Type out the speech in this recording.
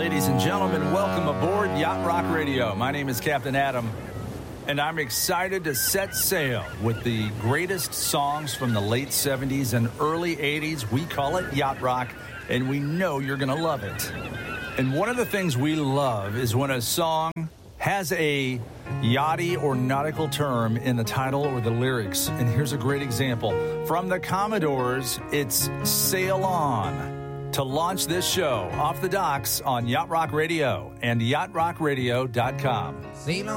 ladies and gentlemen. Welcome aboard Yacht Rock Radio. My name is Captain Adam, and I'm excited to set sail with the greatest songs from the late 70s and early 80s. We call it Yacht Rock, and we know you're going to love it. And one of the things we love is when a song has a yachty or nautical term in the title or the lyrics. And here's a great example. From the Commodores, it's Sail On. To launch this show off the docks on Yacht Rock Radio and yachtrockradio.com. Sail on.